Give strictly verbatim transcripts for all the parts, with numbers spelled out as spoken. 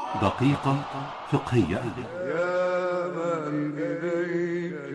دقيقة فقهية. يا من إليك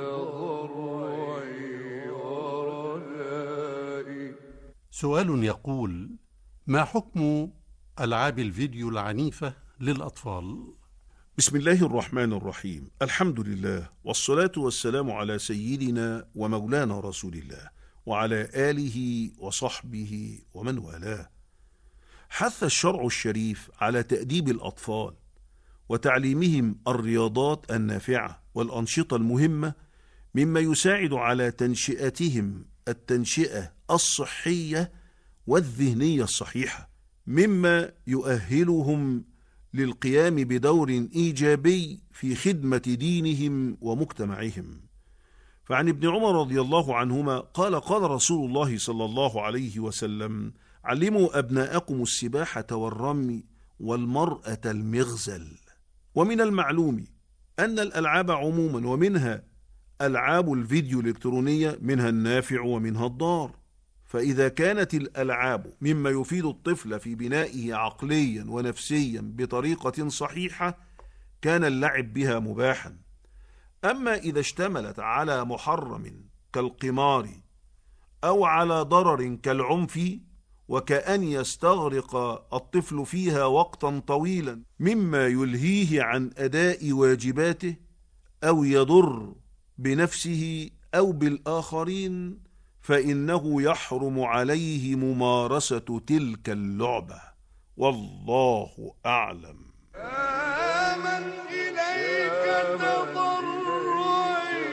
تضرعي ورجائي. سؤال يقول: ما حكم ألعاب الفيديو العنيفة للأطفال؟ بسم الله الرحمن الرحيم. الحمد لله والصلاة والسلام على سيدنا ومولانا رسول الله وعلى آله وصحبه ومن والاه. حث الشرع الشريف على تأديب الأطفال وتعليمهم الرياضات النافعة والأنشطة المهمة، مما يساعد على تنشئتهم التنشئة الصحية والذهنية الصحيحة، مما يؤهلهم للقيام بدور إيجابي في خدمة دينهم ومجتمعهم. فعن ابن عمر رضي الله عنهما قال: قال رسول الله صلى الله عليه وسلم: علموا أبناءكم السباحة والرمي والمرأة المغزل. ومن المعلوم أن الألعاب عموما ومنها ألعاب الفيديو الإلكترونية منها النافع ومنها الضار، فإذا كانت الألعاب مما يفيد الطفل في بنائه عقليا ونفسيا بطريقة صحيحة كان اللعب بها مباحا. أما إذا اشتملت على محرم كالقمار أو على ضرر كالعنف، وكأن يستغرق الطفل فيها وقتا طويلا مما يلهيه عن أداء واجباته أو يضر بنفسه أو بالآخرين، فإنه يحرم عليه ممارسة تلك اللعبة، والله أعلم. آمن إليك تضرعي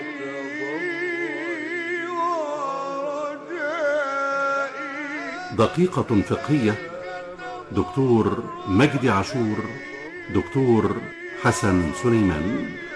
ورجائي. دقيقة فقهية. دكتور مجدي عاشور، دكتور حسن سليمان.